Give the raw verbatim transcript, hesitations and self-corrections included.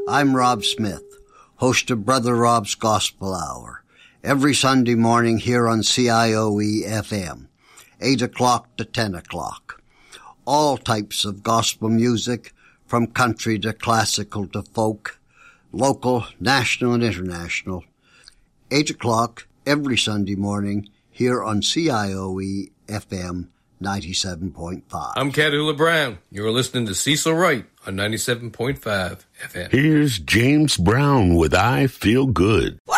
I'm Rob Smith, host of Brother Rob's Gospel Hour, every Sunday morning here on C I O E F M, eight o'clock to ten o'clock. All types of gospel music, from country to classical to folk, local, national, and international. eight o'clock every Sunday morning here on C I O E F M ninety-seven point five. I'm Cadula Brown. You're listening to Cecil Wright on ninety-seven point five F M. Here's James Brown with I Feel Good. Woo!